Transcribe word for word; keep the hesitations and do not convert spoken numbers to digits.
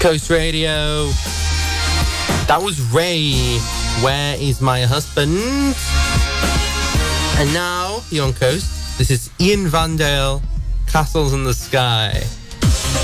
Coast Radio. That was Ray. Where is my husband? And now, here on Coast, this is Ian Vandale, Castles in the Sky.